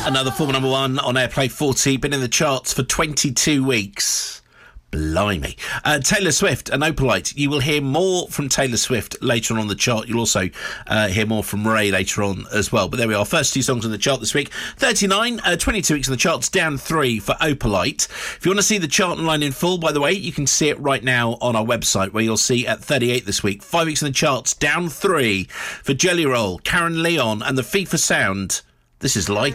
Another former number one on Airplay 40, been in the charts for 22 weeks. Blimey. Taylor Swift and Opalite. You will hear more from Taylor Swift later on the chart. You'll also hear more from Ray later on as well. But there we are. First two songs on the chart this week. 39, 22 weeks on the charts, down 3 for Opalite. If you want to see the chart online in full, by the way, you can see it right now on our website, where you'll see at 38 this week. 5 weeks on the charts, down 3 for Jelly Roll, Karen Leon and the FIFA Sound. This is Light.